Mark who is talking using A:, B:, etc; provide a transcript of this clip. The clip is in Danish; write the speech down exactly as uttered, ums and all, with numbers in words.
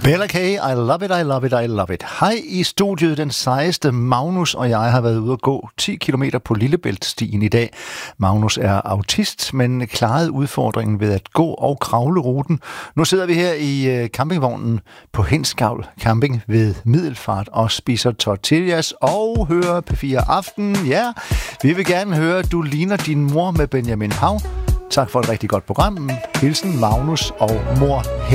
A: Bella K, I love it, I love it, I love it. Hej i studiet, den sejeste Magnus og jeg har været ude at gå ti kilometer på Lillebæltstien i dag. Magnus er autist, men klarede udfordringen ved at gå og kravle ruten. Nu sidder vi her i campingvognen på Hindsgavl Camping ved Middelfart og spiser tortillas og hører P fire Aften. Ja, vi vil gerne høre, du ligner din mor med Benjamin Hav. Tak for et rigtig godt program. Hilsen Magnus og mor